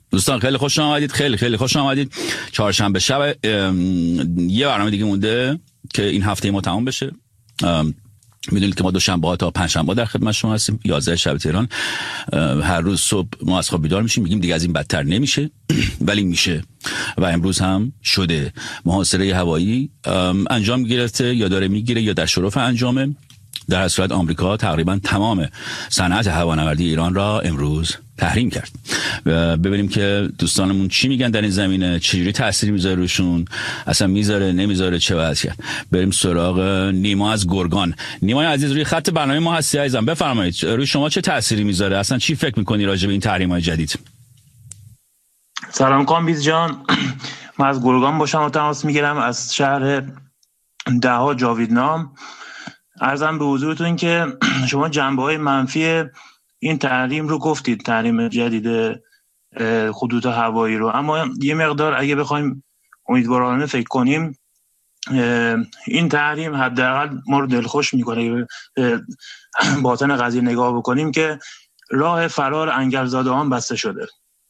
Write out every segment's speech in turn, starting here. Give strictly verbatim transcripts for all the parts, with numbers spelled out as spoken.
دوستان خیلی خوش آمدید، خیلی خیلی خوش آمدید. چهارشنبه شب یه برنامه دیگه مونده که این هفته ما تمام بشه. میدونید که ما دوشنبه ها تا پنجشنبه در خدمت شما هستیم، یازده شب تهران. هر روز صبح ما از خواب بیدار میشیم، میگیم دیگه از این بدتر نمیشه، ولی میشه و امروز هم شده. محاصره هوایی انجام گرفته یا داره میگیره یا در شرف انجامه. در هر صورت آمریکا تقریبا تمام صنعت هوانوردی ایران را امروز تحریم کرد. ببینیم که دوستانمون چی میگن در این زمینه، چجوری تأثیری میذاره روشون، اصلا میذاره نمیذاره، چه وضعیه. بریم سراغ نیما از گرگان. نیمای عزیز روی خط برنامه ما هستی عزیزم، بفرمایید. روی شما چه تأثیری میذاره، اصلا چی فکر میکنی راجع به این تحریم‌های جدید؟ سلام کامبیز جان، من از گرگان با شما تماس میگیرم، از شهر دها جاویدنام. عرضم به حضورتون که شما جنبه‌های منفی این تحریم رو گفتید، تحریم جدید خطوط هوایی رو، اما یه مقدار اگه بخوایم امیدوارانه فکر کنیم، این تحریم حداقل ما رو دلخوش میکنه. باطن قضیه نگاه بکنیم که راه فرار انگلزاده‌ها بسته شده.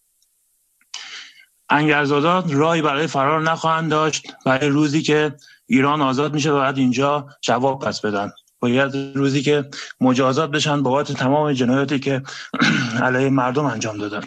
انگلزاده‌ها راهی برای فرار نخواهند داشت برای روزی که ایران آزاد میشه و بعد اینجا جواب پس بدن. باید روزی که مجازات بشن بابت تمام جنایاتی که علیه مردم انجام دادن.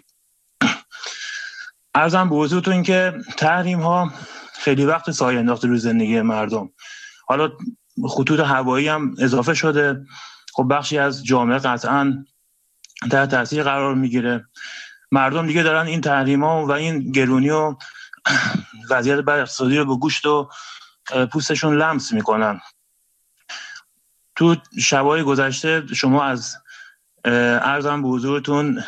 عرضم به حضورتون که تحریم ها خیلی وقت سایه انداخته روی زندگی مردم. حالا خطوط هوایی هم اضافه شده. خب بخشی از جامعه قطعاً تحت تاثیر قرار میگیره. مردم دیگه دارن این تحریم ها و این گرونی و وضعیت بد اقتصادی رو به گوشت و پوستشون لمس میکنن. تو شبای گذشته شما از عرضم به حضورتون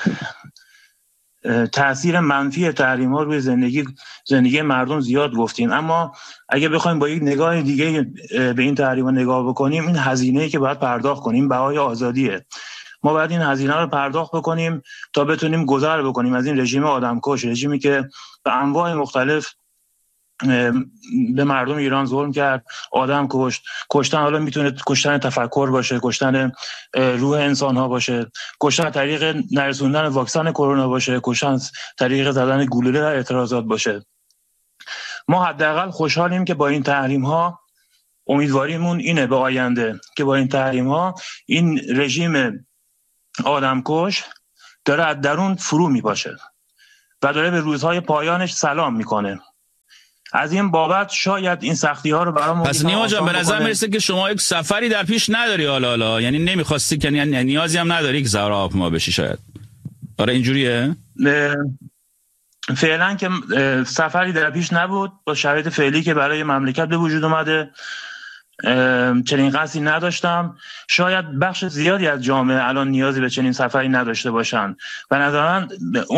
تأثیر منفی تحریم ها روی زندگی زندگی مردم زیاد گفتین، اما اگه بخوایم با یک نگاه دیگه به این تحریم ها نگاه بکنیم، این هزینه‌ای که باید پرداخت کنیم بهای آزادیه. ما باید این هزینه رو پرداخت بکنیم تا بتونیم گذر بکنیم از این رژیم آدمکش، رژیمی که به انواع مختلف به مردم ایران ظلم کرد، آدم کشت. کشتن حالا میتونه کشتن تفکر باشه، کشتن روح انسان ها باشه، کشتن طریق نرسوندن واکسن کرونا باشه، کشتن طریق زدن گلوله در اعتراضات باشه. ما حداقل خوشحالیم که با این تحریم ها، امیدواریمون اینه به آینده که با این تحریم ها این رژیم آدمکش داره از درون فرو میپاشه و داره به روزهای پایانش سلام میکنه. از این بابت شاید این سختی ها رو برام پس نیما جان به نظر میرسه که شما یک سفری در پیش نداری، حالا حالا یعنی نمیخواستی که یعنی نیازی هم نداری که سوار هواپیما بشی شاید. آره اینجوریه؟ فعلا که سفری در پیش نبود، با شرایط فعلی که برای مملکت به وجود اومده چنین قصدی نداشتم. شاید بخش زیادی از جامعه الان نیازی به چنین سفری نداشته باشن. به نظر من